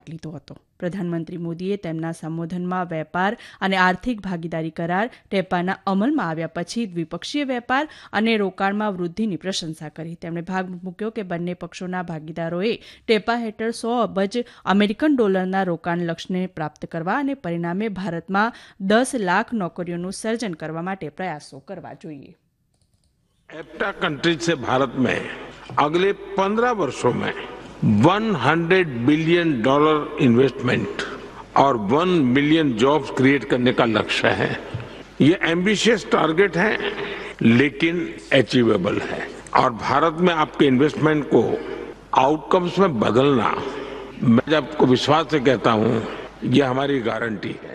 લીધો હતો. પ્રધાનમંત્રી મોદીએ તેમના સંબોધનમાં વેપાર અને આર્થિક ભાગીદારી કરાર ટેપાના અમલમાં આવ્યા પછી દ્વિપક્ષીય વેપાર અને રોકાણમાં વૃદ્ધિની પ્રશંસા કરી. તેમણે ભાગ મૂક્યો કે બંને પક્ષોના ભાગીદારોએ ટેપા હેઠળ $100 અબજ અમેરિકન ડોલરના રોકાણ લક્ષ્યને પ્રાપ્ત કરવા અને પરિણામે ભારતમાં 10 લાખ નોકરીઓનું સર્જન કરવા માટે પ્રયાસો કરવા જોઈએ. एफ्टा कंट्रीज से भारत में अगले 15 वर्षों में $100 बिलियन इन्वेस्टमेंट और 1 मिलियन जॉब्स क्रिएट करने का लक्ष्य है. ये एम्बिशियस टारगेट है लेकिन अचीवेबल है और भारत में आपके इन्वेस्टमेंट को आउटकम्स में बदलना, मैं आपको विश्वास से कहता हूं, ये हमारी गारंटी है.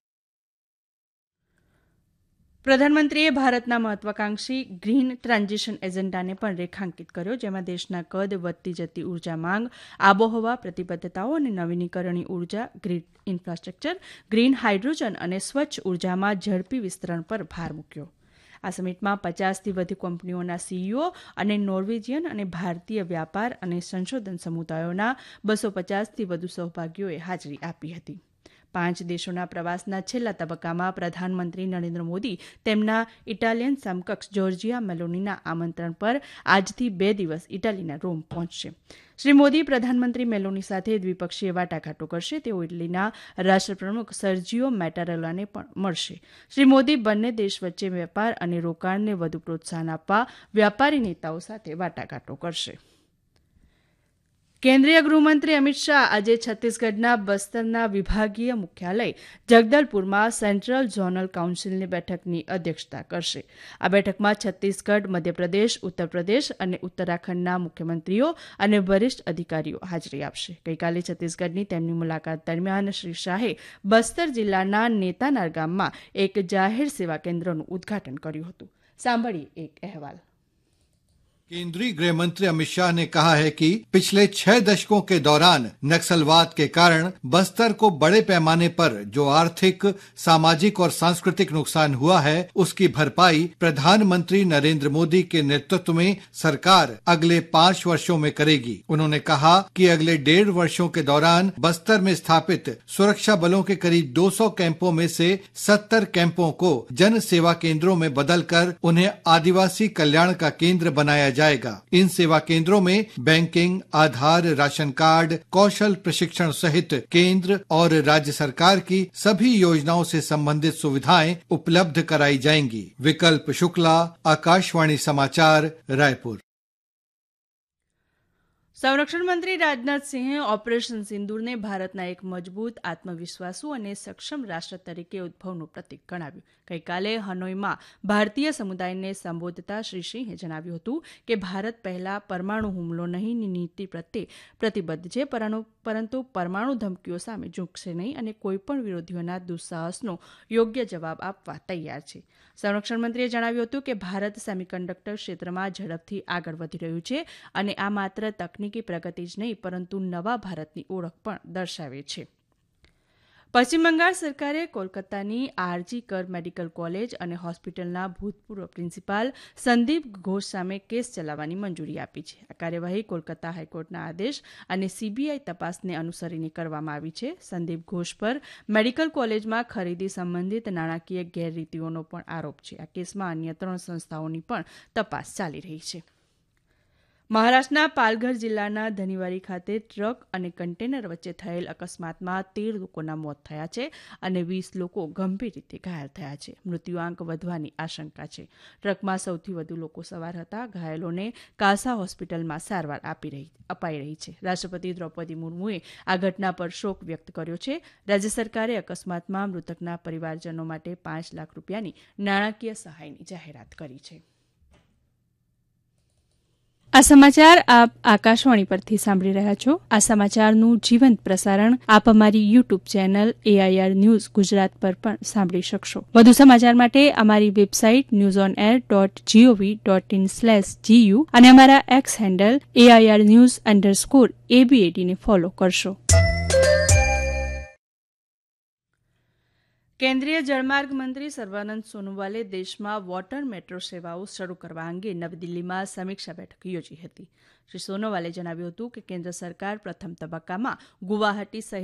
પ્રધાનમંત્રીએ ભારતના મહત્વાકાંક્ષી ગ્રીન ટ્રાન્ઝિશન એજન્ડાને પણ રેખાંકિત કર્યો, જેમાં દેશના કદ, વધતી જતી ઉર્જા માંગ, આબોહવા પ્રતિબદ્ધતાઓ અને નવીનીકરણીય ઉર્જા, ગ્રીડ ઇન્ફ્રાસ્ટ્રક્ચર, ગ્રીન હાઇડ્રોજન અને સ્વચ્છ ઉર્જામાં ઝડપી વિસ્તરણ પર ભાર મૂક્યો. આ સમિટમાં 50થી વધુ કંપનીઓના સીઈઓ અને નોર્વેજિયન અને ભારતીય વ્યાપાર અને સંશોધન સમુદાયોના 250થી વધુ સહભાગીઓએ હાજરી આપી હતી. 5 દેશોના પ્રવાસના છેલ્લા તબક્કામાં પ્રધાનમંત્રી નરેન્દ્ર મોદી તેમના ઇટાલિયન સમકક્ષ જોર્જિયા મેલોનીના આમંત્રણ પર આજથી 2 દિવસ ઇટાલીના રોમ પહોંચશે. શ્રી મોદી પ્રધાનમંત્રી મેલોની સાથે દ્વિપક્ષીય વાટાઘાટો કરશે. તેઓ ઇટલીના રાષ્ટ્રપ્રમુખ સર્જિયો મેટારેલાને પણ મળશે. શ્રી મોદી બંને દેશ વચ્ચે વેપાર અને રોકાણને વધુ પ્રોત્સાહન આપવા વ્યાપારી નેતાઓ સાથે વાટાઘાટો કરશે. કેન્દ્રીય ગૃહમંત્રી અમિત શાહ આજે છત્તીસગઢના બસ્તરના વિભાગીય મુખ્યાલય જગદલપુરમાં સેન્ટ્રલ ઝોનલ કાઉન્સિલની બેઠકની અધ્યક્ષતા કરશે. આ બેઠકમાં છત્તીસગઢ, મધ્યપ્રદેશ, ઉત્તરપ્રદેશ અને ઉત્તરાખંડના મુખ્યમંત્રીઓ અને વરિષ્ઠ અધિકારીઓ હાજરી આપશે. ગઈકાલે છત્તીસગઢની તેમની મુલાકાત દરમિયાન શ્રી શાહે બસ્તર જિલ્લાના નેતાનાર ગામમાં એક જાહેર સેવા કેન્દ્રનું ઉદ્ઘાટન કર્યું હતું. સાંભળીએ એક અહેવાલ. केंद्रीय गृह मंत्री अमित शाह ने कहा है कि पिछले 6 दशकों के दौरान नक्सलवाद के कारण बस्तर को बड़े पैमाने पर जो आर्थिक, सामाजिक और सांस्कृतिक नुकसान हुआ है, उसकी भरपाई प्रधानमंत्री नरेंद्र मोदी के नेतृत्व में सरकार अगले 5 वर्षों में करेगी. उन्होंने कहा कि अगले 1.5 वर्षों के दौरान बस्तर में स्थापित सुरक्षा बलों के करीब 200 कैंपों में से 70 कैंपों को जन सेवा केंद्रों में बदलकर उन्हें आदिवासी कल्याण का केंद्र बनाया जाएगा. इन सेवा केंद्रों में बैंकिंग, आधार, राशन कार्ड, कौशल प्रशिक्षण सहित केंद्र और राज्य सरकार की सभी योजनाओं से संबंधित सुविधाएं उपलब्ध कराई जाएंगी. विकल्प शुक्ला, आकाशवाणी समाचार, रायपुर. સંરક્ષણ મંત્રી રાજનાથસિંહે ઓપરેશન સિંદૂરને ભારતના એક મજબૂત, આત્મવિશ્વાસુ અને સક્ષમ રાષ્ટ્ર તરીકે ઉદ્ભવનું પ્રતીક ગણાવ્યું. ગઈકાલે હનોઈમાં ભારતીય સમુદાયને સંબોધતા શ્રી સિંહે જણાવ્યું હતું કે ભારત પહેલા પરમાણુ હુમલો નહીંની નીતિ પ્રત્યે પ્રતિબદ્ધ છે, પરંતુ પરમાણુ ધમકીઓ સામે ઝૂકશે નહીં અને કોઈપણ વિરોધીઓના દુસ્સાહસનો યોગ્ય જવાબ આપવા તૈયાર છે. સંરક્ષણ મંત્રીએ જણાવ્યું હતું કે ભારત સેમિકન્ડક્ટર ક્ષેત્રમાં ઝડપથી આગળ વધી રહ્યું છે અને આ માત્ર તકનીકી પ્રગતિ જ નહીં, પરંતુ નવા ભારતની ઓળખ પણ દર્શાવે છે. પશ્ચિમ બંગાળ સરકારે કોલકાતાની આરજી કર મેડિકલ કોલેજ અને હોસ્પિટલના ભૂતપૂર્વ પ્રિન્સિપાલ સંદીપ ઘોષ સામે કેસ ચલાવવાની મંજૂરી આપી છે. આ કાર્યવાહી કોલકાતા હાઈકોર્ટના આદેશ અને સીબીઆઈ તપાસને અનુસરીને કરવામાં આવી છે. સંદીપ ઘોષ પર મેડિકલ કોલેજમાં ખરીદી સંબંધિત નાણાકીય ગેરરીતિઓનો પણ આરોપ છે. આ કેસમાં અન્ય 3 સંસ્થાઓની પણ તપાસ ચાલી રહી છે. મહારાષ્ટ્રના પાલઘર જિલ્લાના ધનીવારી ખાતે ટ્રક અને કન્ટેનર વચ્ચે થયેલ અકસ્માતમાં 13 લોકોના મોત થયા છે અને 20 લોકો ગંભીર રીતે ઘાયલ થયા છે. મૃત્યુઆંક વધવાની આશંકા છે. ટ્રકમાં સૌથી વધુ લોકો સવાર હતા. ઘાયલોને કાસા હોસ્પિટલમાં સારવાર અપાઈ રહી છે. રાષ્ટ્રપતિ દ્રૌપદી મુર્મુએ આ ઘટના પર શોક વ્યક્ત કર્યો છે. રાજ્ય સરકારે અકસ્માતમાં મૃતકના પરિવારજનો માટે 5 લાખ રૂપિયાની નાણાકીય સહાયની જાહેરાત કરી છે. આ સમાચાર આપ આકાશવાણી પરથી સાંભળી રહ્યા છો. આ સમાચારનું જીવંત પ્રસારણ આપ અમારી YouTube channel AIR news Gujarat પર પણ સાંભળી શકશો. વધુ સમાચાર માટે અમારી વેબસાઇટ newsonair.gov.in/gu અને અમારા એક્સ હેન્ડલ AIR_news_ABAD ને ફોલો કરશો. કેન્દ્રીય જળમાર્ગ મંત્રી સર્વાનંદ સોનોવાલે દેશમાં વોટર મેટ્રો સેવાઓ શરૂ કરવા અંગે નવી દિલ્હીમાં સમીક્ષા બેઠક યોજી હતી. શ્રી સોનોવાલે જણાવ્યું હતું કે કેન્દ્ર સરકાર પ્રથમ તબક્કામાં ગુવાહાટી સહિત